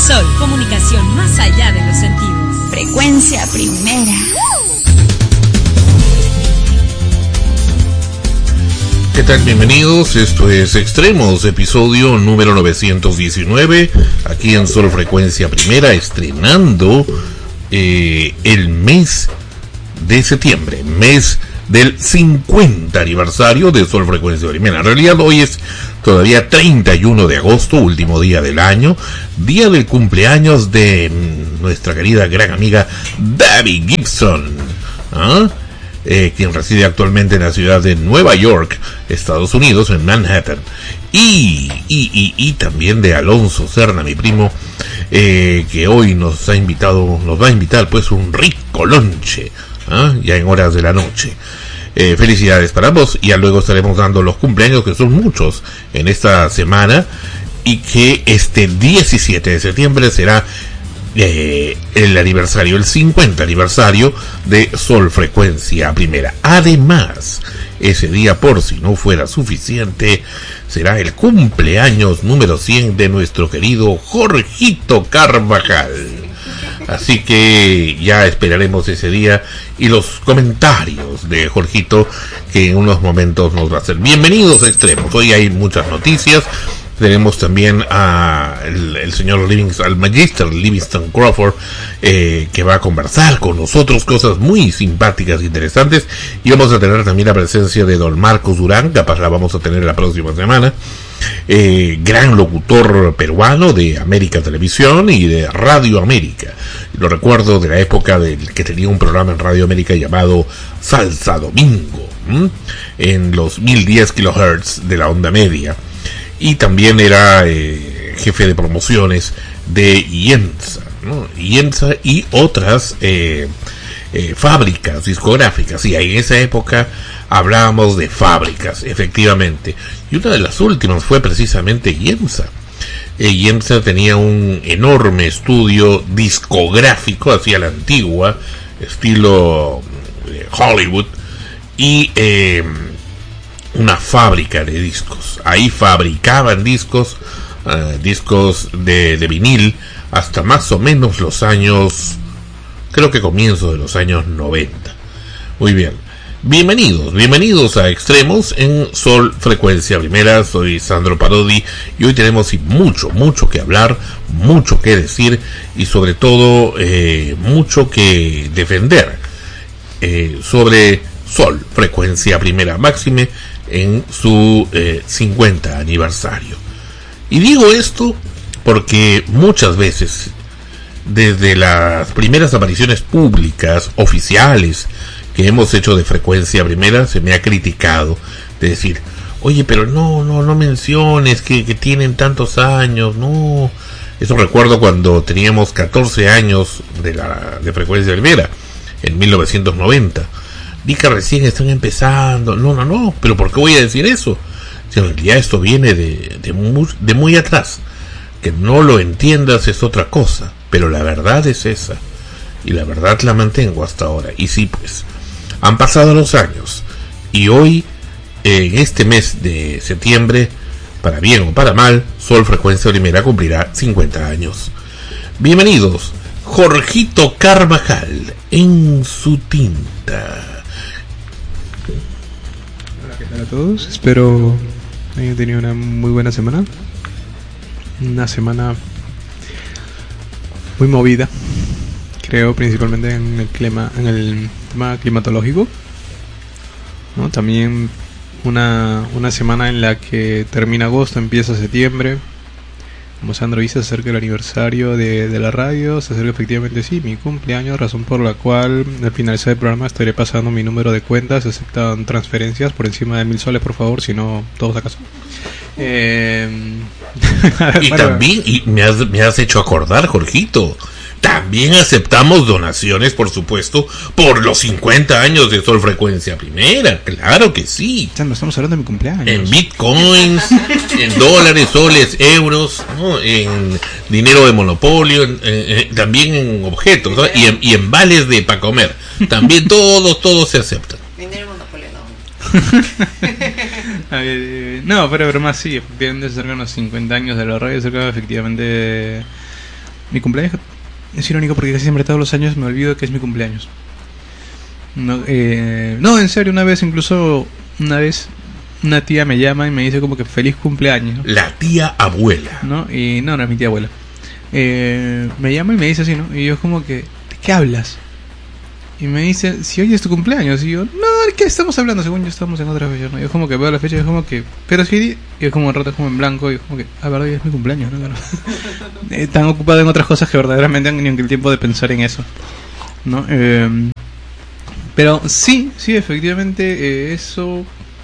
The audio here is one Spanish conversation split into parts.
Sol, comunicación más allá de los sentidos. Frecuencia Primera. ¿Qué tal? Bienvenidos, esto es Extremos, episodio número 919, aquí en Sol Frecuencia Primera, estrenando el mes de septiembre, mes del 50 aniversario de Sol Frecuencia Primera. En realidad hoy es todavía 31 de agosto, último día del año, día del cumpleaños de nuestra querida gran amiga Debbie Gibson, quien reside actualmente en la ciudad de Nueva York, Estados Unidos, en Manhattan, y también de Alonso Serna, mi primo, que hoy nos va a invitar pues un rico lonche, ya en horas de la noche. Felicidades para ambos, y ya luego estaremos dando los cumpleaños, que son muchos en esta semana, y que este 17 de septiembre será el aniversario, el 50 aniversario de Sol Frecuencia Primera. Además, ese día, por si no fuera suficiente, será el cumpleaños número 100 de nuestro querido Jorgito Carvajal. Así que ya esperaremos ese día y los comentarios de Jorgito, que en unos momentos nos va a hacer. Bienvenidos a Extremos. Hoy hay muchas noticias. Tenemos también al señor al Magister Livingston Crawford, que va a conversar con nosotros cosas muy simpáticas e interesantes. Y vamos a tener también la presencia de don Marcos Durán, capaz la vamos a tener la próxima semana. Gran locutor peruano de América Televisión y de Radio América. Lo recuerdo de la época del que tenía un programa en Radio América llamado Salsa Domingo, en los 1010 kHz de la onda media. Y también era jefe de promociones de IEMSA, IEMSA y otras fábricas discográficas. Y en esa época hablábamos de fábricas, efectivamente. Y una de las últimas fue precisamente IEMSA. IEMSA tenía un enorme estudio discográfico, hacia la antigua, estilo Hollywood, y una fábrica de discos. Ahí fabricaban discos de vinil hasta más o menos los años, creo que comienzos de los años 90. Muy bien, bienvenidos a Extremos en Sol Frecuencia Primera. Soy Sandro Parodi y hoy tenemos mucho que hablar, mucho que decir y sobre todo mucho que defender sobre Sol Frecuencia Primera, máxime en su 50 aniversario. Y digo esto porque muchas veces, desde las primeras apariciones públicas oficiales que hemos hecho de Frecuencia Primera, se me ha criticado de decir, oye, pero no menciones que tienen tantos años. No, eso recuerdo cuando teníamos 14 años de Frecuencia Primera en 1990. Di que recién están empezando. No, pero ¿por qué voy a decir eso? Si en realidad esto viene de muy atrás. Que no lo entiendas es otra cosa, pero la verdad es esa, y la verdad la mantengo hasta ahora. Y sí, pues, han pasado los años, y hoy, en este mes de septiembre, para bien o para mal, Sol Frecuencia Primera cumplirá 50 años. Bienvenidos, Jorgito Carvajal, en su tinta. Hola a todos, espero hayan tenido una muy buena semana, una semana muy movida, creo, principalmente en el tema climatológico, ¿no? También una semana en la que termina agosto, empieza septiembre. Como Sandro dice, se acerca el aniversario de la radio, se acerca efectivamente, sí, mi cumpleaños, razón por la cual al finalizar el programa estaré pasando mi número de cuentas. Se aceptan transferencias por encima de 1,000 soles, por favor, si no, todos a casa. Y también, y me has hecho acordar, Jorgito, también aceptamos donaciones, por supuesto, por los 50 años de Sol Frecuencia Primera. Claro que sí. Ya no estamos hablando de mi cumpleaños. En bitcoins, en dólares, soles, euros, ¿no? En dinero de monopolio, también en objetos, ¿no? y en vales de para comer. También todos se aceptan. Dinero de monopolio, no. No, pero más sí, efectivamente se acercan los 50 años de la radio, se acerca efectivamente Mi cumpleaños es irónico porque casi siempre todos los años me olvido que es mi cumpleaños. No, en serio, una vez una tía me llama y me dice como que feliz cumpleaños, ¿no? La tía abuela. ¿No? Y no es mi tía abuela. Me llama y me dice así, ¿no? Y yo como que, ¿de qué hablas? Y me dice, si hoy es tu cumpleaños. Y yo, no, ¿de qué estamos hablando? Según yo estamos en otra fecha, ¿no? Yo como que veo la fecha y yo como que, pero si... Y es como un rato como en blanco y yo como que, verdad, hoy es mi cumpleaños, ¿no? Tan ocupado en otras cosas que verdaderamente ni en el tiempo de pensar en eso, ¿no? Pero sí, efectivamente, eso...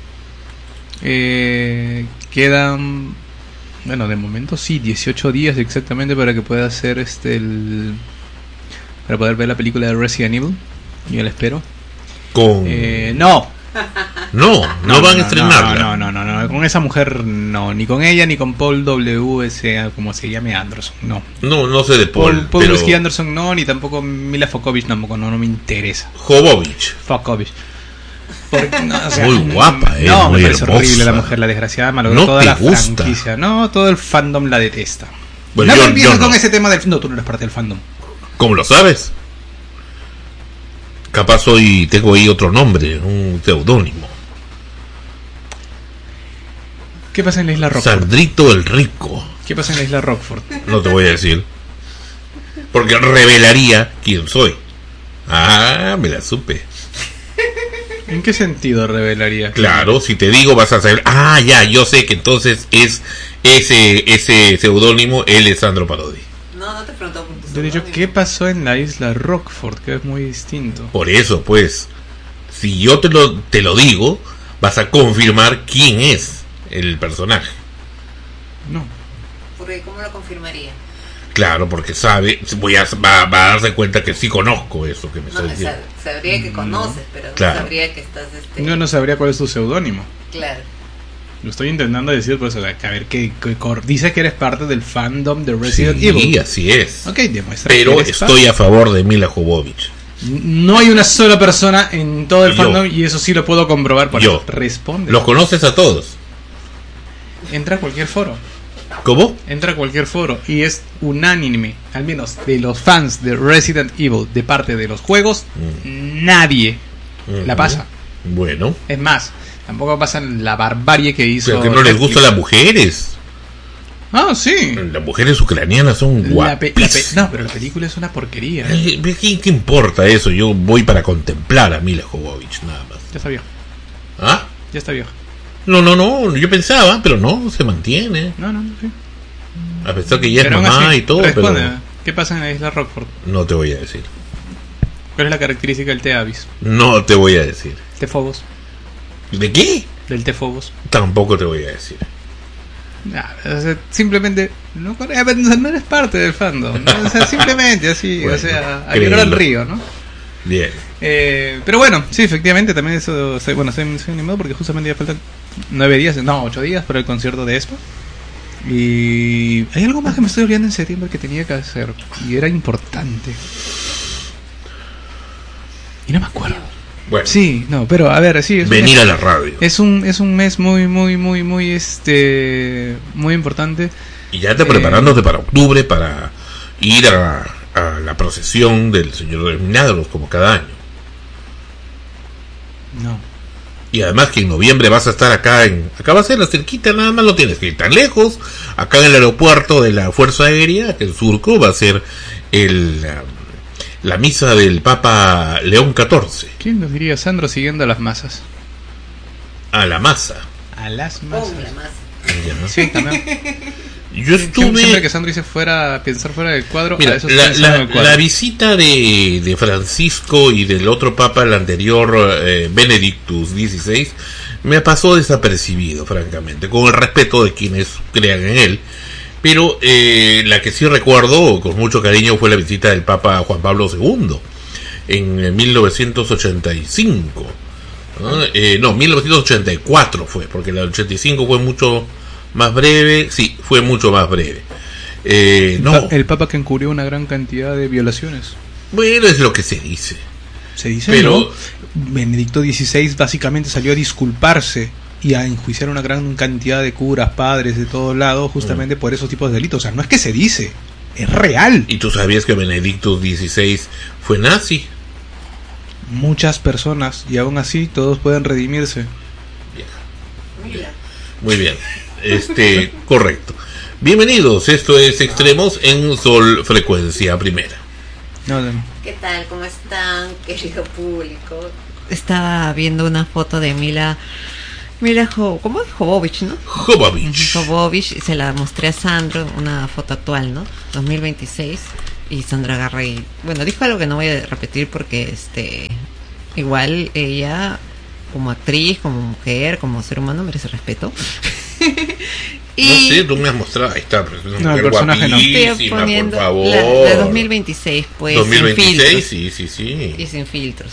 quedan... Bueno, de momento sí, 18 días exactamente para que pueda hacer para poder ver la película de Resident Evil. Yo la espero. No van a estrenarla. No, con esa mujer no, ni con ella ni con Paul W. Como se llame Anderson, no. No sé de Paul pero... Whiskey Anderson no, ni tampoco Mila Jovovich tampoco, no me interesa. Jovovich. No, o sea, muy guapa, no, muy me parece hermosa. horrible la mujer, la desgraciada, malogró no toda te la gusta. franquicia. No, todo el fandom la detesta. Bueno, no me empieces con no. ese tema del... No, tú no eres parte del fandom. ¿Cómo lo sabes? Capaz hoy tengo ahí otro nombre, un seudónimo. ¿Qué pasa en la isla Rockford? Sandrito el Rico. ¿Qué pasa en la isla Rockford? No te voy a decir. Porque revelaría quién soy. Ah, me la supe. ¿En qué sentido revelaría? Claro, si te digo vas a saber. Ah, ya, yo sé que entonces es ese seudónimo, él es Sandro Parodi. No te pregunto por tu Yo he dicho, ¿qué pasó en la isla Rockford? Que es muy distinto. Por eso, pues, si yo te lo digo, vas a confirmar quién es el personaje. No. Porque ¿cómo lo confirmaría? Claro, porque va a darse cuenta que sí conozco eso que me está diciendo. Sabría que conoces, pero claro. No sabría que estás... Yo no sabría cuál es tu seudónimo. Claro. Lo estoy intentando decir, por eso, a ver, que dice que eres parte del fandom de Resident Evil. Sí, así es. Ok, demuestra. Pero estoy a favor de Mila Jovovich. No hay una sola persona en todo el fandom y eso sí lo puedo comprobar. Por yo. Eso. Responde. ¿Los conoces a todos? Entra a cualquier foro. ¿Cómo? Entra a cualquier foro y es unánime, al menos de los fans de Resident Evil, de parte de los juegos, nadie la pasa. Bueno. Es más, tampoco pasan la barbarie que hizo. Pero que no les gustan las mujeres. Ah, sí. Las mujeres ucranianas son guapas. No, pero la película es una porquería. ¿Qué importa eso? Yo voy para contemplar a Mila Jovovich, nada más. Ya está viejo. ¿Ah? Ya está viejo. No, yo pensaba, pero no, se mantiene. No, sí. A pesar que ya pero es mamá así, y todo, responde, pero... ¿qué pasa en la isla Rockford? No te voy a decir. ¿Cuál es la característica del T-Avis? No te voy a decir. T-Phobos. ¿De qué? Del T-Phobos. Tampoco te voy a decir. O sea, simplemente no eres parte del fandom, ¿no? O sea, simplemente así, bueno, o sea, a llorar al río, ¿no? Bien. Pero bueno, sí, efectivamente, también eso, estoy animado porque justamente ya faltan 8 días para el concierto de Espa. Y hay algo más que me estoy olvidando en septiembre que tenía que hacer y era importante. Y no me acuerdo. Bueno. Sí, no, pero a ver, sí. Venir a la radio. Es un mes muy muy importante. Y ya te preparándote para octubre para ir a la procesión del Señor de los Milagros como cada año. No. Y además que en noviembre vas a estar acá va a ser la cerquita, nada más no tienes que ir tan lejos. Acá en el aeropuerto de la Fuerza Aérea, que en Surco va a ser la misa del Papa León XIV. ¿Quién nos diría, Sandro, siguiendo a las masas? A la masa. A las masas. La masa. Ya. Sí, también. Yo estuve... Siempre que Sandro dice pensar fuera del cuadro, Mira, a eso el cuadro. la visita de Francisco y del otro papa, el anterior, Benedictus XVI, me pasó desapercibido, francamente, con el respeto de quienes crean en él. Pero la que sí recuerdo con mucho cariño fue la visita del Papa Juan Pablo II en 1985. ¿no? 1984 fue, porque la 85 fue mucho más breve. Sí, fue mucho más breve. El Papa que encubrió una gran cantidad de violaciones. Bueno, es lo que se dice. Se dice, pero ¿no? Benedicto XVI básicamente salió a disculparse y a enjuiciar una gran cantidad de curas, padres de todos lados, justamente por esos tipos de delitos. O sea, no es que se dice, Es real. ¿Y tú sabías que Benedicto XVI fue nazi? Muchas personas, y aún así todos pueden redimirse. Mira. Muy bien. Correcto. Bienvenidos, esto es Extremos en Sol Frecuencia Primera. ¿Qué tal? ¿Cómo están, querido público? Estaba viendo una foto de ¿cómo es? Jovovich, ¿no? Jovovich, se la mostré a Sandro, una foto actual, ¿no? 2026, y Sandra agarra y, bueno, dijo algo que no voy a repetir porque, igual ella, como actriz, como mujer, como ser humano, merece respeto. Y no sé, tú me has mostrado, ahí está, pero es una mujer el personaje no. Estoy poniendo por favor. la 2026, pues, 2026, sin filtros. sí. Y sin filtros.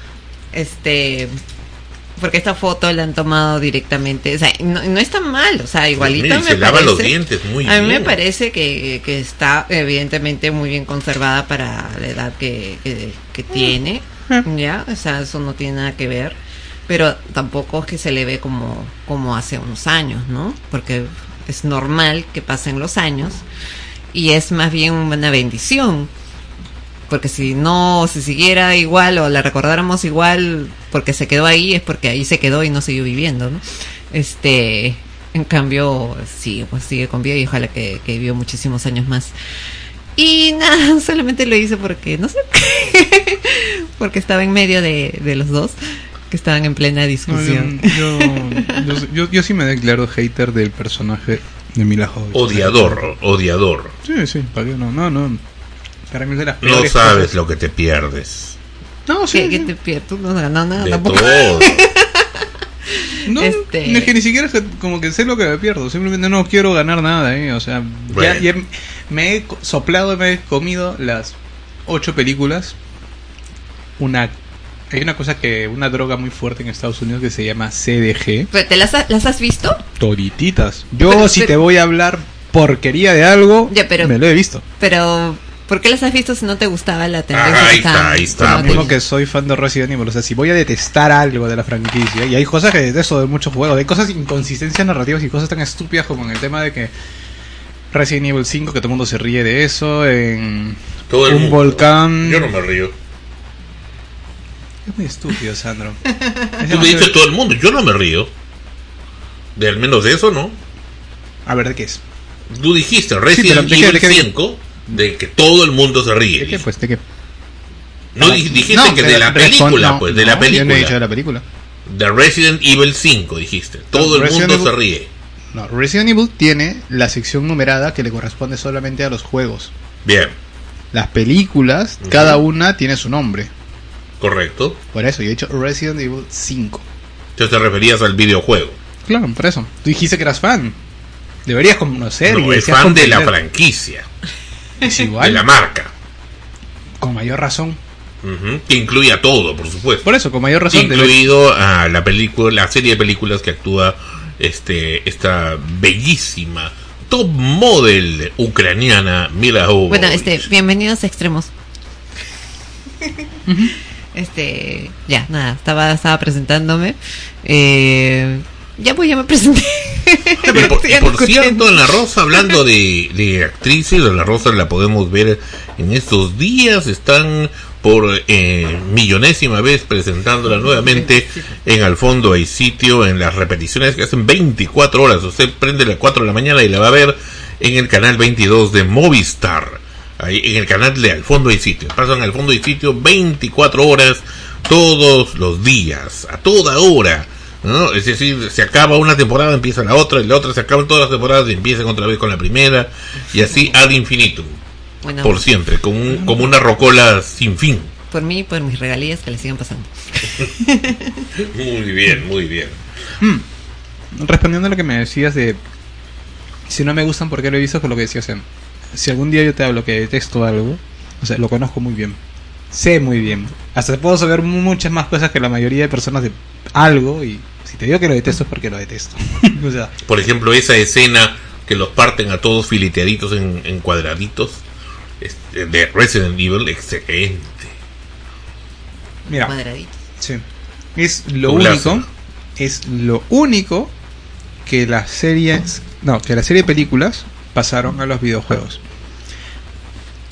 Porque esta foto la han tomado directamente, o sea, no está mal, o sea, igualito Pues mira, me se lava los parece, dientes muy a mí bien. me parece que está evidentemente muy bien conservada para la edad que tiene, ya, o sea, eso no tiene nada que ver, pero tampoco es que se le ve como hace unos años, ¿no? Porque es normal que pasen los años y es más bien una bendición. Porque si siguiera igual o la recordáramos igual porque se quedó ahí, es porque ahí se quedó y no siguió viviendo, ¿no? En cambio, sí, pues sigue con vida y ojalá que vivió muchísimos años más. Y nada, solamente lo hice porque, no sé, porque estaba en medio de los dos, que estaban en plena discusión. Yo sí me declaro hater del personaje de Mila Jovovich. Odiador. Sí, ¿para qué no. Para mí es de las No peores sabes cosas. lo que te pierdes. No, sí. ¿Qué te pierdes? Tú no has ganado nada De tampoco. todo. No, es que ni siquiera es como que sé lo que me pierdo. Simplemente no quiero ganar nada, O sea, Bueno. ya me he soplado, me he comido las 8 películas. Hay una droga muy fuerte en Estados Unidos que se llama CDG. ¿Pero te las has visto? Todititas. Pero, Si te voy a hablar porquería de algo, Ya, pero- me lo he visto. Pero, ¿por qué las has visto si no te gustaba la tendencia? Ahí está, como Lo que- mismo que soy fan de Resident Evil. O sea, si voy a detestar algo de la franquicia, y hay cosas que detesto de muchos juegos, hay cosas, inconsistencias narrativas y cosas tan estúpidas como en el tema de que Resident Evil 5, que todo el mundo se ríe de eso, en Todo el un mundo. volcán. Yo no me río. Es muy estúpido, Sandro. Tú me dices todo el mundo, yo no me río. De al menos de eso, ¿no? A ver, ¿de qué es? Tú dijiste Resident pero Evil ¿de qué? 5 de que todo el mundo se ríe. ¿De qué, pues? ¿De qué? No dijiste que de la película, pues, de la Yo no he dicho película. de la película. De Resident Evil 5 dijiste. Todo el Resident mundo se Evil- ríe. No, Resident Evil tiene la sección numerada que le corresponde solamente a los juegos. Bien, Las películas, Ujú. cada una tiene su nombre. correcto. Por eso yo he dicho Resident Evil 5. Entonces te referías al videojuego. Claro, por eso. Tú dijiste que eras fan. Deberías conocer. No, y es deseas fan de la comprender. franquicia, Es de igual. la marca. Con mayor razón. Ujú, que incluye a todo, por supuesto. Por eso, con mayor razón. Incluido a la película, la serie de películas que actúa esta bellísima top model ucraniana Mila Jovovich. Bueno, bienvenidos a Extremos. Ya, nada, estaba presentándome. Ya me presenté. Y por cierto, en La Rosa, hablando de actrices, en La Rosa la podemos ver en estos días, están por millonésima vez presentándola nuevamente en Al Fondo Hay Sitio, en las repeticiones que hacen 24 horas. Usted prende las 4 de la mañana y la va a ver en el canal 22 de Movistar, ahí en el canal de Al Fondo Hay Sitio. Pasan Al Fondo Hay Sitio 24 horas todos los días, a toda hora, ¿no? Es decir, se acaba una temporada, empieza la otra, y la otra se acaban todas las temporadas y empiezan otra vez con la primera, y así ad infinitum, Bueno, por siempre, como una rocola sin fin. por mí y por mis regalías que le sigan pasando. Muy bien, muy bien. Respondiendo a lo que me decías de si no me gustan, ¿por qué lo he visto? Con lo que decías, si algún día yo te hablo que detesto algo, o sea, lo conozco muy bien, sé muy bien, hasta puedo saber muchas más cosas que la mayoría de personas de algo, y si te digo que lo detesto es porque lo detesto. O sea, Por ejemplo, esa escena que los parten a todos fileteaditos en cuadraditos, de Resident Evil, excelente. mira, Cuadraditos. sí, es lo Un único, láser. es lo único que la serie de películas pasaron a los videojuegos.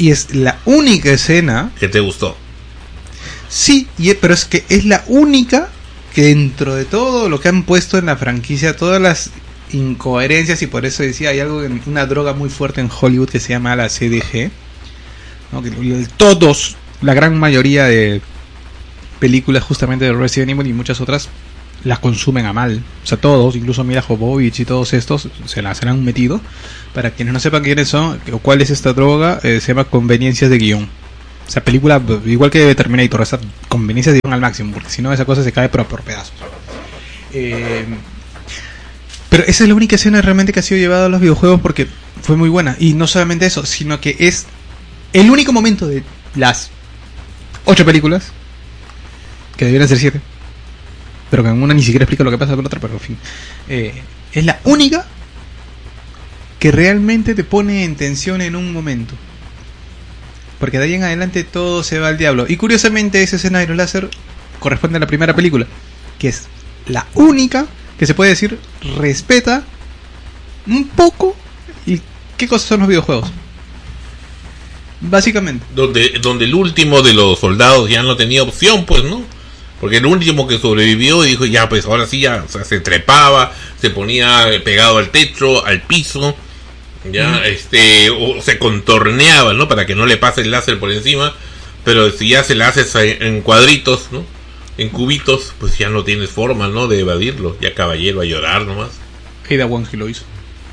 Y es la única escena... ¿Qué te gustó? Sí, pero es que es la única que dentro de todo lo que han puesto en la franquicia, todas las incoherencias, y por eso decía, hay algo, una droga muy fuerte en Hollywood que se llama la CDG, ¿no? Que todos, la gran mayoría de películas justamente de Resident Evil y muchas otras las consumen a mal, o sea, todos, incluso Mila Jovovich y todos estos se las han metido. Para quienes no sepan quiénes son o cuál es esta droga, se llama conveniencias de guión. O sea, película igual que Terminator, esa conveniencias de guión al máximo, porque si no esa cosa se cae por pedazos. Pero esa es la única escena realmente que ha sido llevada a los videojuegos porque fue muy buena. Y no solamente eso, sino que es el único momento de las 8 películas, que debieran ser 7, pero que en una ni siquiera explica lo que pasa con la otra, pero en fin. Es la única que realmente te pone en tensión en un momento. Porque de ahí en adelante todo se va al diablo. Y curiosamente esa escena de los láser corresponde a la primera película, que es la única que se puede decir respeta un poco y qué cosas son los videojuegos. Básicamente. Donde el último de los soldados ya no tenía opción, pues, ¿no? Porque el último que sobrevivió dijo, ya, pues ahora sí, ya, o sea, se trepaba, se ponía pegado al techo, al piso, ya, o se contorneaba, ¿no? Para que no le pase el láser por encima, pero si ya se la haces en cuadritos, ¿no? En cubitos, pues ya no tienes forma, ¿no? De evadirlo, ya caballero a llorar nomás. Ada Wong sí lo hizo.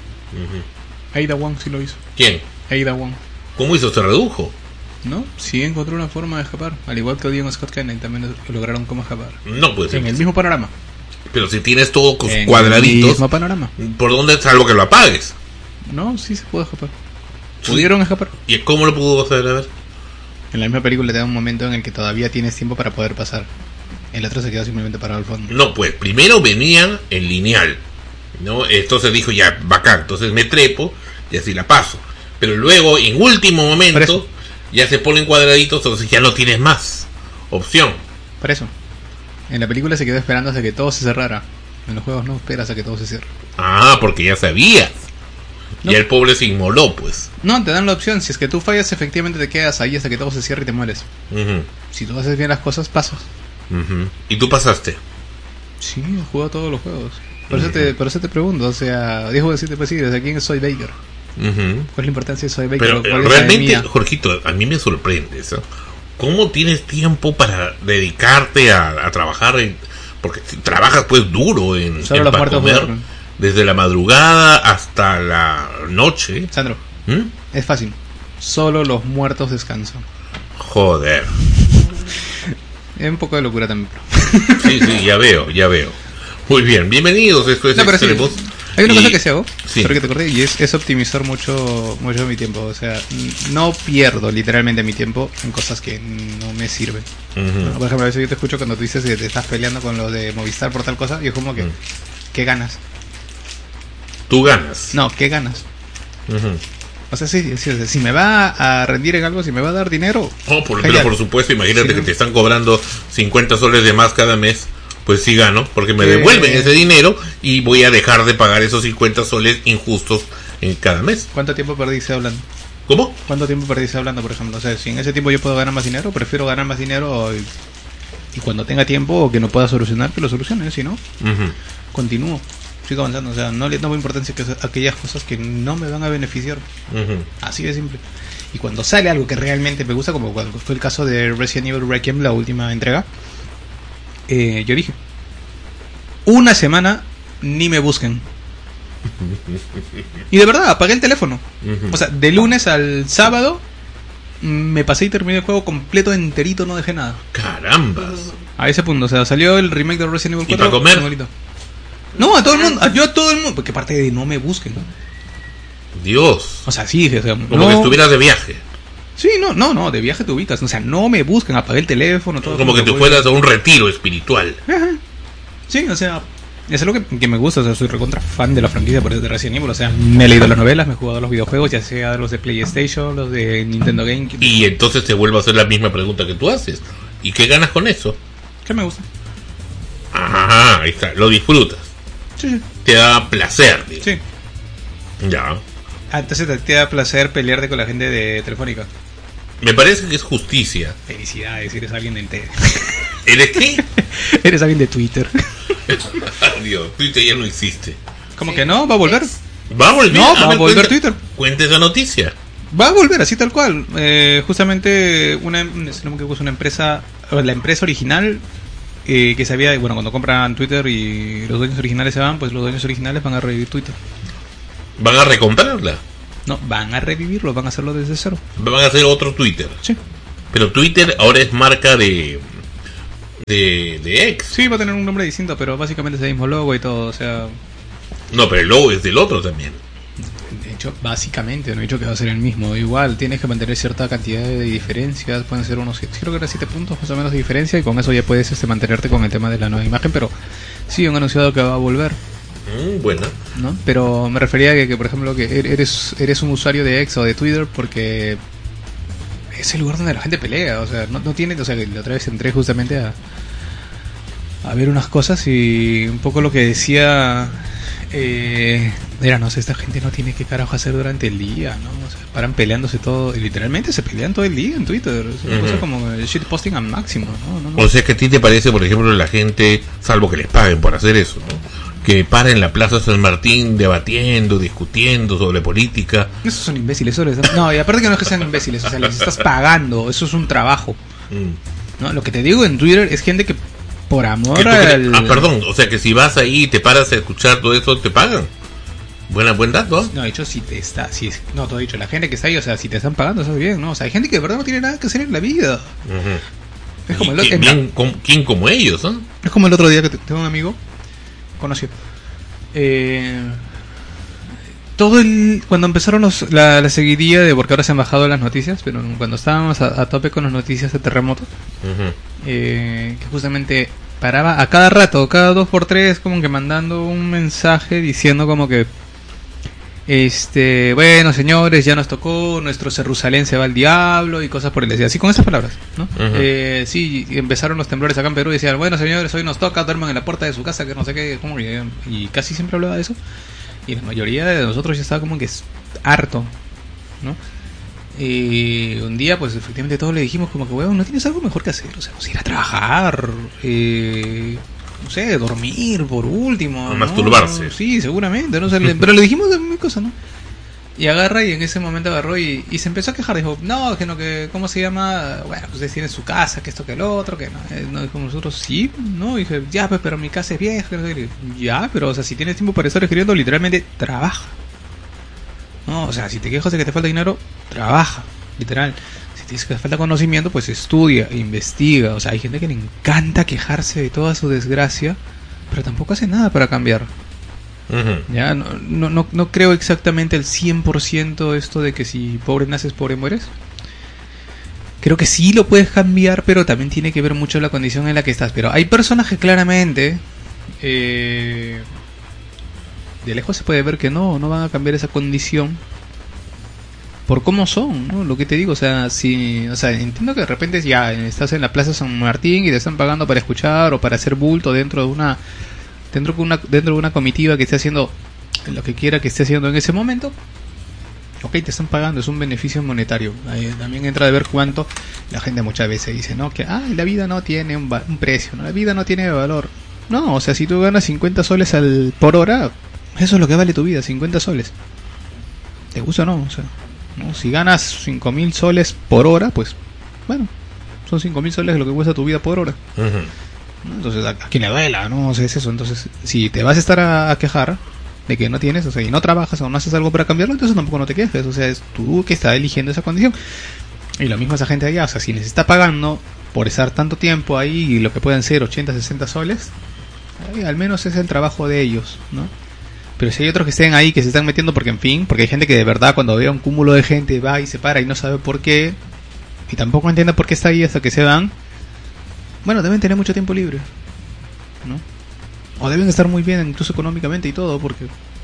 Ada Wong sí lo hizo. ¿Quién? Ada Wong. ¿Cómo hizo? ¿Se redujo? No, sí encontró una forma de escapar. Al igual que Dion Scott Kennedy también lograron cómo escapar. No puede ser. En el mismo panorama. Pero si tienes todo con en cuadraditos. El mismo panorama. ¿Por dónde? Salvo que lo apagues. No, sí se pudo escapar. Pudieron escapar. ¿Y cómo lo pudo hacer? A ver. En la misma película te da un momento en el que todavía tienes tiempo para poder pasar. El otro se quedó simplemente parado al fondo. No, pues primero venían en lineal, ¿no? Entonces dijo, ya, bacán, entonces me trepo y así la paso. Pero luego, en último momento, ya se ponen cuadraditos, entonces ya no tienes más opción. Por eso. En la película se quedó esperando hasta que todo se cerrara. En los juegos no esperas a que todo se cierre. Ah, porque ya sabías. No. Y el pobre se inmoló, pues. No, te dan la opción. Si es que tú fallas, efectivamente te quedas ahí hasta que todo se cierre y te mueres. Si tú haces bien las cosas, pasas. ¿Y tú pasaste? Sí, he jugado todos los juegos. Por eso te pregunto, o sea, dejo de decirte, pues sí, ¿desde quién soy Baker? ¿Cuál es la importancia de Soy Baker? Pero realmente, Jorgito, a mí me sorprende eso. ¿Cómo tienes tiempo para dedicarte a trabajar? Porque trabajas pues duro en para comer, desde la madrugada hasta la noche. Sandro, es fácil. Solo los muertos descansan. Joder. Es un poco de locura también. Sí, ya veo. Muy bien, bienvenidos. Esto es Extremos. Sí. Hay una cosa que se hago, sí. que te acordé, y es optimizar mucho mi tiempo. O sea, no pierdo literalmente mi tiempo en cosas que no me sirven. Por ejemplo, a veces yo te escucho cuando tú dices que te estás peleando con los de Movistar por tal cosa, y es como que, ¿qué ganas? ¿Tú ganas? No, ¿qué ganas? O sea, sí, si me va a rendir en algo, si me va a dar dinero. Pero por supuesto, imagínate que te están cobrando 50 soles de más cada mes. Pues sí gano, porque me devuelven ese dinero y voy a dejar de pagar esos 50 soles injustos en cada mes. ¿Cuánto tiempo perdiste hablando? ¿Cómo? ¿Cuánto tiempo perdiste hablando, por ejemplo? O sea, si en ese tiempo yo puedo ganar más dinero, prefiero ganar más dinero y cuando tenga tiempo o que no pueda solucionar, que lo solucione, si no, continúo. Sigo avanzando, o sea, no le doy importancia a aquellas cosas que no me van a beneficiar. Así de simple. Y cuando sale algo que realmente me gusta, como cuando fue el caso de Resident Evil Requiem, la última entrega, yo dije, una semana ni me busquen. Y de verdad, apagué el teléfono. O sea, de lunes al sábado me pasé y terminé el juego completo, enterito, no dejé nada. Carambas. A ese punto, o sea, salió el remake de Resident Evil 4. ¿Y para comer? No, a todo el mundo, yo a todo el mundo, porque aparte de no me busquen. Dios. O sea, sí, o sea, como que estuvieras de viaje. Sí, no, de viaje te ubicas. O sea, no me buscan, apagué el teléfono, todo. Como que te fueras a un retiro espiritual. Ajá. Sí, o sea, es algo que me gusta. O sea, soy recontra fan de la franquicia por eso de Resident Evil. O sea, me he leído las novelas, me he jugado los videojuegos, ya sea los de PlayStation, los de Nintendo GameCube. Y entonces te vuelvo a hacer la misma pregunta que tú haces. ¿Y qué ganas con eso? ¿Qué me gusta? Ajá, ahí está, lo disfrutas. Sí. Te da placer, digo. Sí. Ya. Entonces te da placer pelearte con la gente de Telefónica. Me parece que es justicia. Felicidades, eres alguien del TED. ¿Eres qué? Eres alguien de Twitter. Dios, Twitter ya no existe. ¿Cómo que no? ¿Va a volver? ¿Va a volver? No, va a ver, volver cuenta- Twitter. Cuente esa noticia. Va a volver así tal cual. Justamente si no me equivoco, es una empresa, o la empresa original que se había, bueno, cuando compran Twitter y los dueños originales se van, pues los dueños originales van a revivir Twitter. ¿Van a recomprarla? No, van a revivirlo, van a hacerlo desde cero. Van a hacer otro Twitter. Sí. Pero Twitter ahora es marca de X. Sí, va a tener un nombre distinto, pero básicamente es el mismo logo y todo, o sea... No, pero el logo es del otro también. De hecho, básicamente, no he dicho que va a ser el mismo. Igual, tienes que mantener cierta cantidad de diferencias. Pueden ser unos, creo que era 7 puntos más o menos de diferencia. Y con eso ya puedes mantenerte con el tema de la nueva imagen. Pero sí, han anunciado que va a volver, Buena. ¿no? Pero me refería a que por ejemplo, que eres un usuario de X o de Twitter porque es el lugar donde la gente pelea. O sea, no tiene... O sea, que la otra vez entré justamente a ver unas cosas y un poco lo que decía... Era, no sé, esta gente no tiene qué carajo hacer durante el día, ¿no? O sea, paran peleándose todo, y literalmente se pelean todo el día en Twitter. Es una cosa como el shitposting al máximo, ¿no? O sea que a ti te parece, por ejemplo, la gente, salvo que les paguen por hacer eso, ¿no? Que para en la Plaza San Martín debatiendo, discutiendo sobre política. Esos son imbéciles, no, y aparte que no es que sean imbéciles, o sea, les estás pagando, eso es un trabajo, ¿no? Lo que te digo en Twitter es gente que por amor Que tú al... perdón, o sea que si vas ahí y te paras a escuchar todo eso, te pagan. Buen dato. No, de hecho, no, te he dicho, la gente que está ahí, o sea, si te están pagando, eso es bien, ¿no? O sea, hay gente que de verdad no tiene nada que hacer en la vida. Es como ¿Quién como ellos, ¿no? Es como el otro día que tengo un amigo conocido. Cuando empezaron la seguidilla de, porque ahora se han bajado las noticias, pero cuando estábamos a tope con las noticias de terremotos, que justamente paraba a cada rato, cada 2x3, como que mandando un mensaje diciendo como que bueno, señores, ya nos tocó, nuestro Jerusalén se va al diablo y cosas por el estilo, así con esas palabras, ¿no? Sí, y empezaron los temblores acá en Perú y decían, bueno, señores, hoy nos toca, duerman en la puerta de su casa, que no sé qué, como que, y casi siempre hablaba de eso, y la mayoría de nosotros ya estaba como que harto, ¿no? Y un día, pues efectivamente todos le dijimos como que, weón, ¿no tienes algo mejor que hacer? O sea, pues ir a trabajar, no sé, dormir por último, ¿no? Masturbarse. Sí, seguramente, ¿no? O sea, pero le dijimos de mil cosas, ¿no? Y agarra y en ese momento agarró y se empezó a quejar, dijo, no, que ¿cómo se llama? Bueno, pues ustedes tienen su casa, que esto, que el otro, que no, dijo nosotros, sí, no, y dije, ya, pues, pero mi casa es vieja, que no sé qué. Ya, pero, o sea, si tienes tiempo para estar escribiendo, literalmente, trabaja. No, o sea, si te quejas de que te falta dinero, trabaja, literal. Si tienes que te falta conocimiento, pues estudia, investiga. O sea, hay gente que le encanta quejarse de toda su desgracia, pero tampoco hace nada para cambiar. Ya, no creo exactamente el 100% esto de que si pobre naces, pobre mueres. Creo que sí lo puedes cambiar, pero también tiene que ver mucho la condición en la que estás. Pero hay personas que claramente... de lejos se puede ver que no van a cambiar esa condición por cómo son, ¿no? Lo que te digo, o sea, entiendo que de repente ya estás en la Plaza San Martín y te están pagando para escuchar o para hacer bulto dentro de una comitiva que esté haciendo lo que quiera que esté haciendo en ese momento. Ok, te están pagando, es un beneficio monetario. Ahí también entra de ver cuánto la gente muchas veces dice, ¿no? Que la vida no tiene un precio, ¿no? La vida no tiene valor. No, o sea, si tú ganas 50 soles por hora, eso es lo que vale tu vida, 50 soles. ¿Te gusta o no? O sea, ¿no? Si ganas 5.000 soles por hora, pues, bueno, son 5.000 soles lo que cuesta tu vida por hora. ¿No? Entonces, ¿a quién le duela? ¿No? O sea, es eso. Entonces, si te vas a estar a quejar de que no tienes, o sea, y no trabajas o no haces algo para cambiarlo, entonces tampoco no te quejes. O sea, es tú que estás eligiendo esa condición. Y lo mismo esa gente allá, o sea, si les está pagando por estar tanto tiempo ahí y lo que pueden ser 80, 60 soles, al menos es el trabajo de ellos, ¿no? Pero si hay otros que estén ahí, que se están metiendo porque hay gente que de verdad cuando ve un cúmulo de gente va y se para y no sabe por qué, y tampoco entiende por qué está ahí hasta que se van, bueno, deben tener mucho tiempo libre, ¿no? O deben estar muy bien incluso económicamente y todo, porque...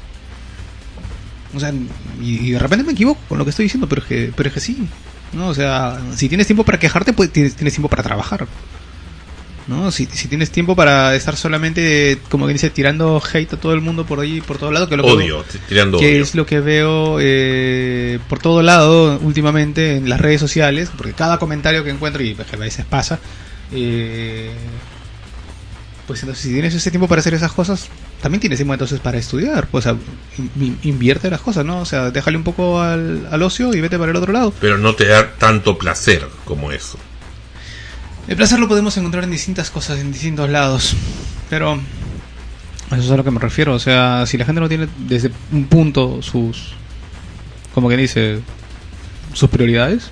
O sea, y de repente me equivoco con lo que estoy diciendo, pero es que sí, ¿no? O sea, si tienes tiempo para quejarte, pues tienes tiempo para trabajar. ¿no? Si tienes tiempo para estar solamente, como que dice, tirando hate a todo el mundo por ahí, por todo lado, que tirando que odio. es lo que veo por todo lado últimamente en las redes sociales, porque cada comentario que encuentro, y a veces pasa, pues entonces si tienes ese tiempo para hacer esas cosas, también tienes tiempo entonces para estudiar, pues, o sea, invierte las cosas, ¿no? O sea, déjale un poco al ocio y vete para el otro lado. Pero no te da tanto placer como eso. El placer lo podemos encontrar en distintas cosas, en distintos lados, pero eso es a lo que me refiero. O sea, si la gente no tiene desde un punto como que dice, sus prioridades,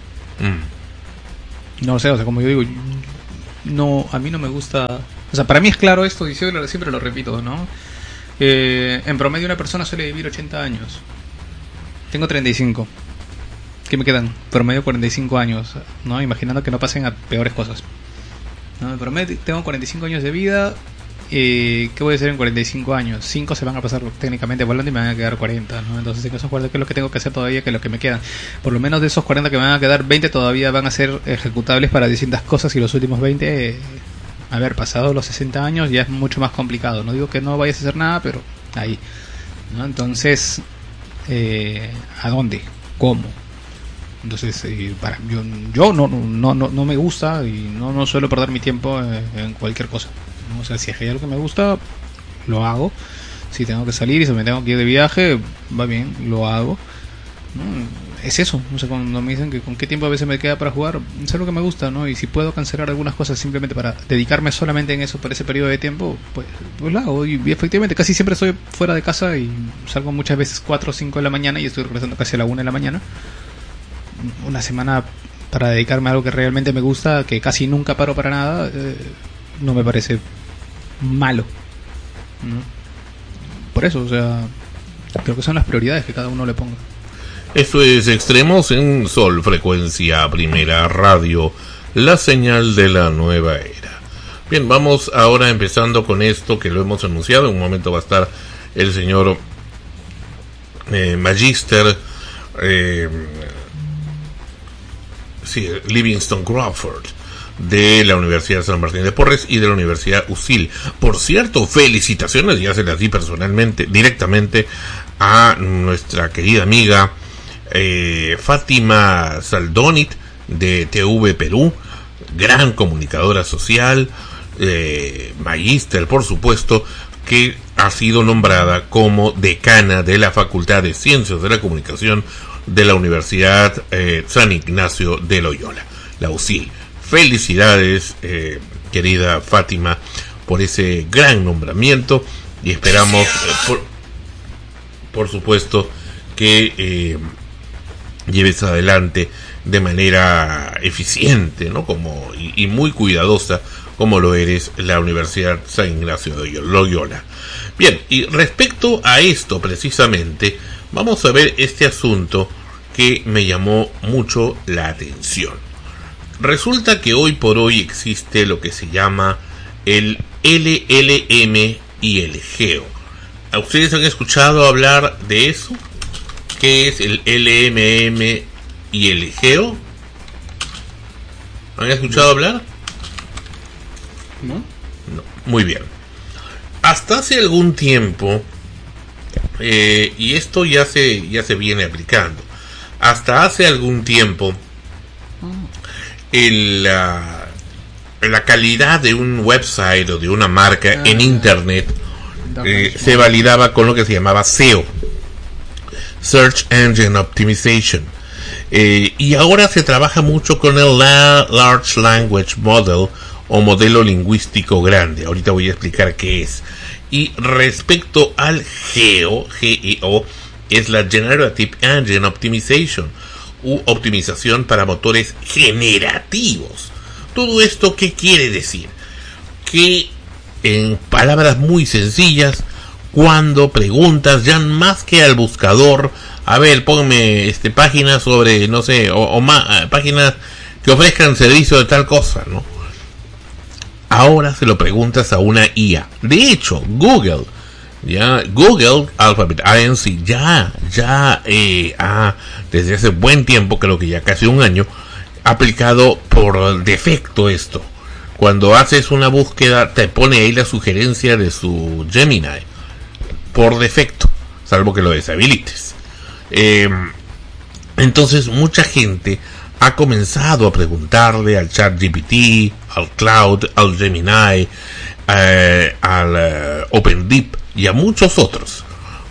no sé, o sea, como yo digo, no, a mí no me gusta. O sea, para mí es claro esto, y siempre lo repito, ¿no? En promedio una persona suele vivir 80 años. Tengo 35. ¿Qué me quedan? Promedio 45 años, ¿no? Imaginando que no pasen a peores cosas, ¿no? En promedio tengo 45 años de vida. ¿Qué voy a hacer en 45 años? 5 se van a pasar técnicamente volando y me van a quedar 40, ¿no? Entonces, en esos 40, ¿qué es lo que tengo que hacer todavía? Que lo que me quedan. Por lo menos de esos 40 que me van a quedar, 20 todavía van a ser ejecutables para distintas cosas, y los últimos 20... A ver, pasado los 60 años ya es mucho más complicado. No digo que no vayas a hacer nada, pero ahí, ¿no? Entonces, ¿a dónde? ¿Cómo? Entonces, yo no me gusta y no suelo perder mi tiempo en cualquier cosa, ¿no? O sea, si hay algo que me gusta, lo hago. Si tengo que salir y si me tengo que ir de viaje, va bien, lo hago, ¿no? Es eso, o sea, cuando me dicen que con qué tiempo a veces me queda para jugar, es algo que me gusta, ¿no? Y si puedo cancelar algunas cosas simplemente para dedicarme solamente en eso por ese periodo de tiempo, pues lo hago. Y efectivamente casi siempre estoy fuera de casa y salgo muchas veces 4 o 5 de la mañana y estoy regresando casi a la 1 de la mañana. Una semana para dedicarme a algo que realmente me gusta, que casi nunca paro para nada, no me parece malo, ¿no? Por eso, o sea, creo que son las prioridades que cada uno le ponga. Esto es Extremos en Sol, Frecuencia Primera Radio, la señal de la nueva era. Bien, vamos ahora empezando con esto que lo hemos anunciado. En un momento va a estar el señor Magister Livingston Crawford, de la Universidad San Martín de Porres y de la Universidad USIL. Por cierto, felicitaciones, ya se las di personalmente, directamente a nuestra querida amiga Fátima Saldonit de TV Perú, gran comunicadora social, magíster, por supuesto, que ha sido nombrada como decana de la Facultad de Ciencias de la Comunicación de la Universidad San Ignacio de Loyola, la USIL. Felicidades, querida Fátima, por ese gran nombramiento, y esperamos, por supuesto, que lleves adelante de manera eficiente, ¿no? Y muy cuidadosa, como lo eres la Universidad San Ignacio de Loyola. Bien, y respecto a esto precisamente, vamos a ver este asunto que me llamó mucho la atención. Resulta que hoy por hoy existe lo que se llama el LLM y el GEO. ¿Ustedes han escuchado hablar de eso? ¿Qué es el LMM y el GEO? ¿Han escuchado hablar? ¿No? No. Muy bien. Hasta hace algún tiempo, y esto ya se viene aplicando, hasta hace algún tiempo, la calidad de un website o de una marca en internet se validaba con lo que se llamaba SEO, Search Engine Optimization, y ahora se trabaja mucho con el Large Language Model o modelo lingüístico grande. Ahorita voy a explicar qué es. Y respecto al GEO, es la Generative Engine Optimization, u optimización para motores generativos. ¿Todo esto qué quiere decir? Que en palabras muy sencillas, cuando preguntas ya más que al buscador, a ver, ponme páginas sobre, no sé, páginas que ofrezcan servicio de tal cosa, ¿no? Ahora se lo preguntas a una IA. De hecho, Google Alphabet Inc. ya desde hace buen tiempo, creo que ya casi un año, ha aplicado por defecto esto. cuando haces una búsqueda te pone ahí la sugerencia de su Gemini por defecto, salvo que lo deshabilites. Entonces mucha gente ha comenzado a preguntarle al ChatGPT, al Cloud, al Gemini, al OpenDeep y a muchos otros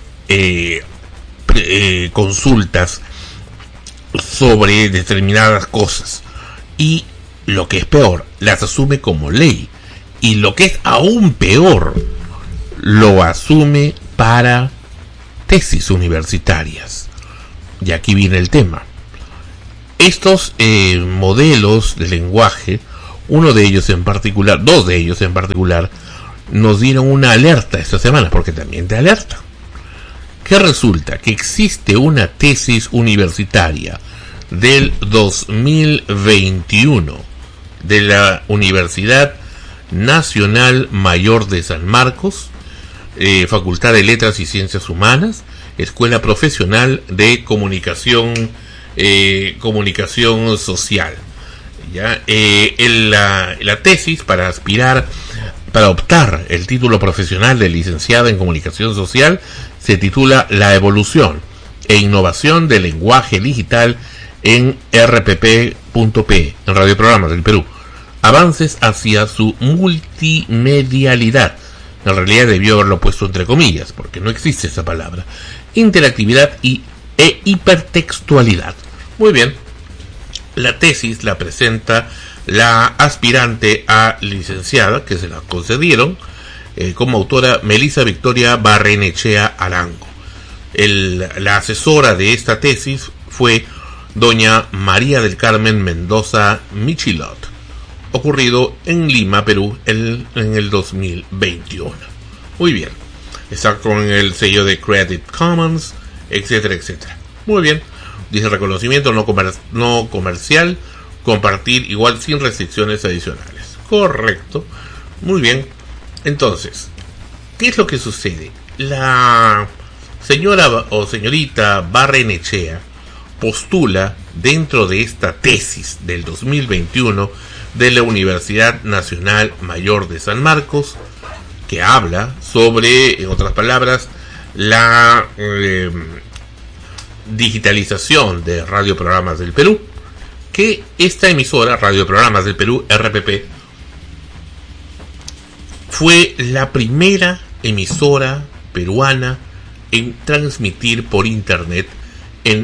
consultas sobre determinadas cosas, y lo que es peor, las asume como ley, y lo que es aún peor, lo asume para tesis universitarias. Y aquí viene el tema. Estos modelos de lenguaje, dos de ellos en particular, nos dieron una alerta esta semana, porque también te alerta. Que resulta que existe una tesis universitaria del 2021 de la Universidad Nacional Mayor de San Marcos, Facultad de Letras y Ciencias Humanas, Escuela Profesional de Comunicación Social. ¿Ya? La tesis para optar el título profesional de licenciada en Comunicación Social se titula La evolución e innovación del lenguaje digital en RPP.p, en Radioprogramas del Perú. Avances hacia su multimedialidad. En realidad debió haberlo puesto entre comillas, porque no existe esa palabra. Interactividad e hipertextualidad. Muy bien. La tesis la presenta la aspirante a licenciada, que se la concedieron, como autora Melissa Victoria Barrenechea Arango. La asesora de esta tesis fue doña María del Carmen Mendoza Michilot, ocurrido en Lima, Perú, en el 2021. Muy bien. Está con el sello de Creative Commons, etcétera, etcétera. Muy bien. Dice reconocimiento no comercial, compartir igual sin restricciones adicionales. Correcto. Muy bien. Entonces, ¿qué es lo que sucede? La señora o señorita Barrenechea postula dentro de esta tesis del 2021 de la Universidad Nacional Mayor de San Marcos, que habla sobre, en otras palabras, la digitalización de Radioprogramas del Perú, que esta emisora, Radioprogramas del Perú, RPP, fue la primera emisora peruana en transmitir por internet en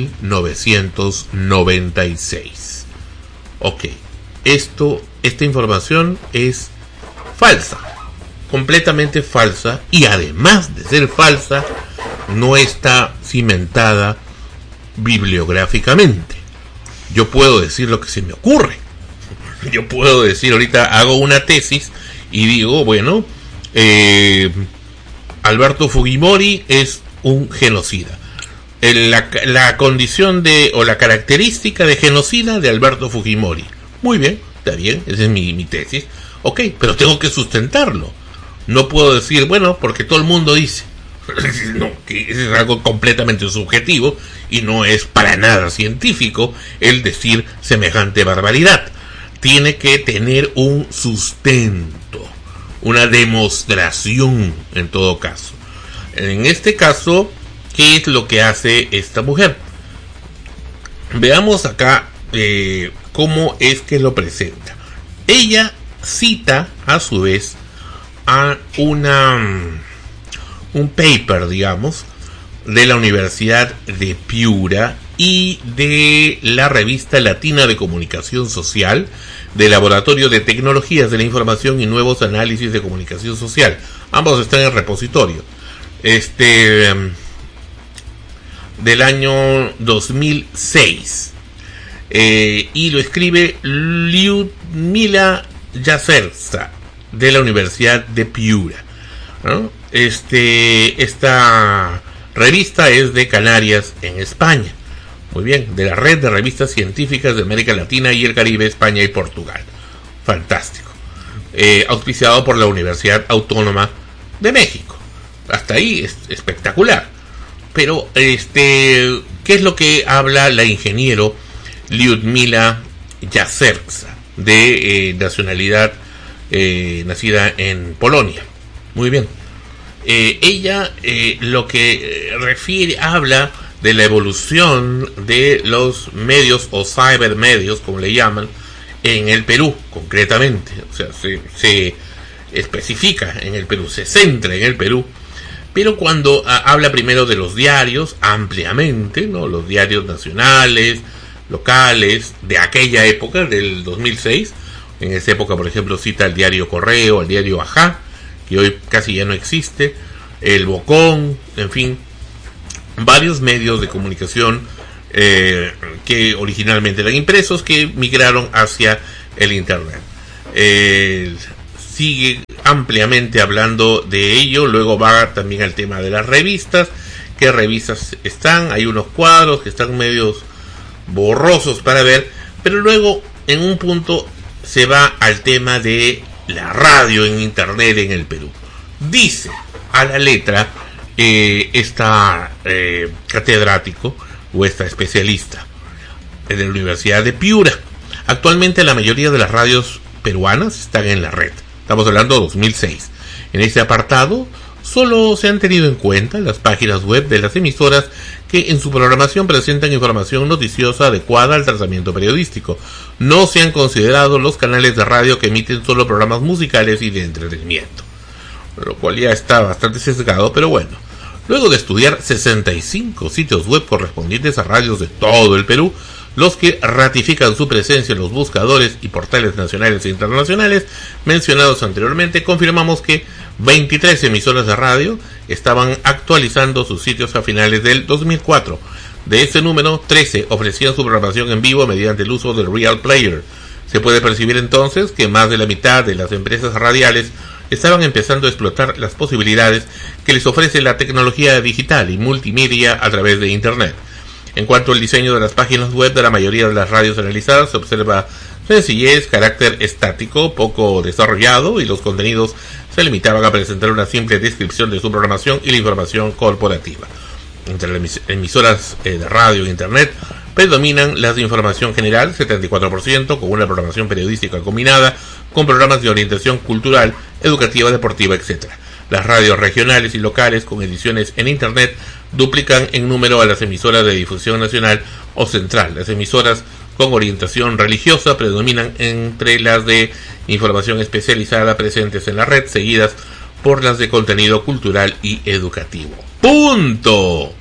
1996. Ok, esta información es falsa, completamente falsa, y además de ser falsa, no está cimentada bibliográficamente. Yo puedo decir lo que se me ocurre. Yo puedo decir, ahorita hago una tesis y digo, bueno, Alberto Fujimori es un genocida. La condición o la característica de genocida de Alberto Fujimori. Muy bien, está bien, esa es mi tesis. Ok, pero tengo que sustentarlo. No puedo decir, bueno, porque todo el mundo dice. No, que es algo completamente subjetivo y no es para nada científico el decir semejante barbaridad. Tiene que tener un sustento, una demostración en todo caso. En este caso, ¿qué es lo que hace esta mujer? Veamos acá cómo es que lo presenta. Ella cita a su vez a un paper, digamos, de la Universidad de Piura y de la Revista Latina de Comunicación Social, del Laboratorio de Tecnologías de la Información y Nuevos Análisis de Comunicación Social. Ambos están en el repositorio. Del año 2006. Y lo escribe Lyudmila Yacerza, de la Universidad de Piura, ¿no? Esta revista es de Canarias, en España. Muy bien, de la red de revistas científicas de América Latina y el Caribe, España y Portugal. Fantástico. Auspiciado por la Universidad Autónoma de México. Hasta ahí es espectacular. Pero, ¿qué es lo que habla la ingeniero Lyudmila Yacerza? de nacionalidad nacida en Polonia. Muy bien. Ella lo que habla de la evolución de los medios o cybermedios, como le llaman, en el Perú, concretamente. O sea, se especifica en el Perú, se centra en el Perú, pero cuando habla primero de los diarios, ampliamente, ¿no? Los diarios nacionales, locales, de aquella época, del 2006, en esa época, por ejemplo, cita el diario Correo, el diario Ajá, que hoy casi ya no existe, el Bocón, en fin, varios medios de comunicación que originalmente eran impresos, que migraron hacia el Internet. Sigue ampliamente hablando de ello, luego va también al tema de las revistas, qué revistas están, hay unos cuadros que están medios borrosos para ver, pero luego en un punto se va al tema de la radio en Internet en el Perú. Dice a la letra esta catedrático o esta especialista de la Universidad de Piura: actualmente la mayoría de las radios peruanas están en la red. Estamos hablando de 2006. En este apartado solo se han tenido en cuenta las páginas web de las emisoras que en su programación presentan información noticiosa adecuada al tratamiento periodístico. No se han considerado los canales de radio que emiten solo programas musicales y de entretenimiento, lo cual ya está bastante sesgado, pero bueno. Luego de estudiar 65 sitios web correspondientes a radios de todo el Perú, los que ratifican su presencia en los buscadores y portales nacionales e internacionales mencionados anteriormente, confirmamos que 23 emisoras de radio estaban actualizando sus sitios a finales del 2004. De este número, 13 ofrecían su programación en vivo mediante el uso del Real Player. Se puede percibir entonces que más de la mitad de las empresas radiales estaban empezando a explotar las posibilidades que les ofrece la tecnología digital y multimedia a través de Internet. En cuanto al diseño de las páginas web de la mayoría de las radios analizadas, se observa sencillez, carácter estático, poco desarrollado, y los contenidos se limitaban a presentar una simple descripción de su programación y la información corporativa. Entre las emisoras de radio e Internet predominan las de información general, 74%, con una programación periodística combinada con programas de orientación cultural, educativa, deportiva, etc. Las radios regionales y locales con ediciones en Internet duplican en número a las emisoras de difusión nacional o central. Las emisoras con orientación religiosa predominan entre las de información especializada presentes en la red, seguidas por las de contenido cultural y educativo. ¡Punto!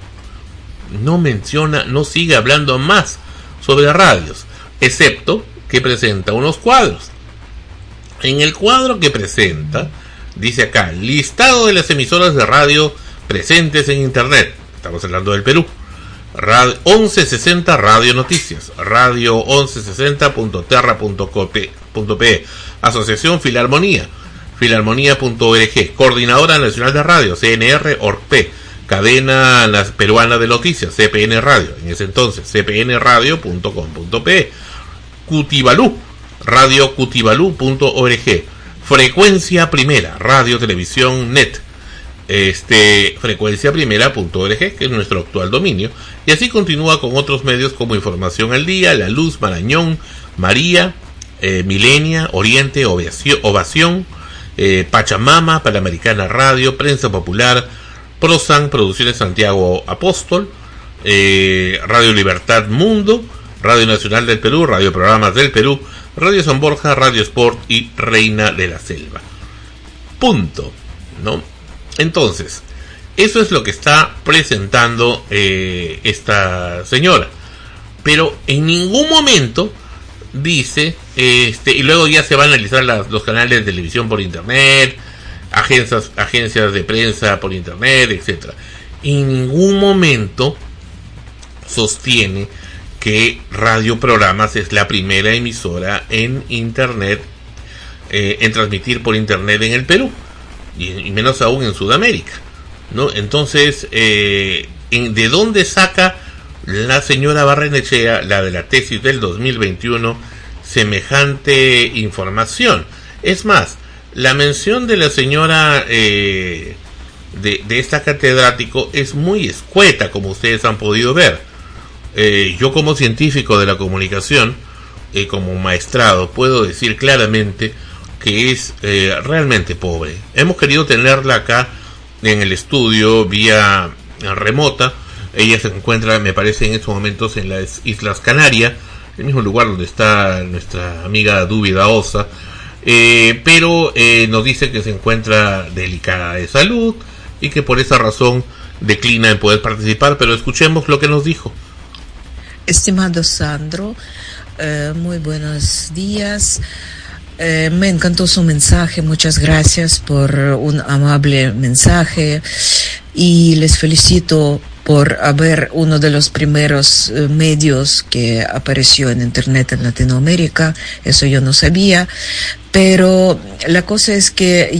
No sigue hablando más sobre radios, excepto que presenta unos cuadros. En el cuadro que presenta, dice acá: listado de las emisoras de radio presentes en Internet. Estamos hablando del Perú. 1160 Radio Noticias, radio 1160.terra.pe, Asociación Filarmonía, filarmonía.org, Coordinadora Nacional de Radio, CNR.org.p, Cadena Peruana de Noticias, CPN Radio, en ese entonces, cpnradio.com.pe, Cutibalú, radio cutibalú.org, Frecuencia Primera, Radio Televisión Net, frecuenciaprimera.org, que es nuestro actual dominio, y así continúa con otros medios como Información al Día, La Luz, Marañón, María, Milenia, Oriente, Ovación, Pachamama, Panamericana Radio, Prensa Popular, Prosan, Producciones Santiago Apóstol, Radio Libertad Mundo, Radio Nacional del Perú, Radio Programas del Perú, Radio San Borja, Radio Sport y Reina de la Selva. Punto, ¿no? Entonces, eso es lo que está presentando esta señora. Pero en ningún momento dice, y luego ya se van a analizar los canales de televisión por Internet, agencias de prensa por Internet, etcétera. En ningún momento sostiene que Radio Programas es la primera emisora en Internet, en transmitir por Internet en el Perú, y menos aún en Sudamérica, ¿no? Entonces, ¿de dónde saca la señora Barrenechea, la de la tesis del 2021, semejante información? Es más, la mención de la señora de esta catedrático es muy escueta, como ustedes han podido ver. Yo, como científico de la comunicación, como maestrado, puedo decir claramente que es realmente pobre. Hemos querido tenerla acá en el estudio vía remota. Ella se encuentra, me parece, en estos momentos en las Islas Canarias, el mismo lugar donde está nuestra amiga Dúbida Osa, pero nos dice que se encuentra delicada de salud y que por esa razón declina en poder participar, pero escuchemos lo que nos dijo. Estimado Sandro, muy buenos días. Me encantó su mensaje, muchas gracias por un amable mensaje y les felicito por haber uno de los primeros medios que apareció en Internet en Latinoamérica. Eso yo no sabía, pero la cosa es que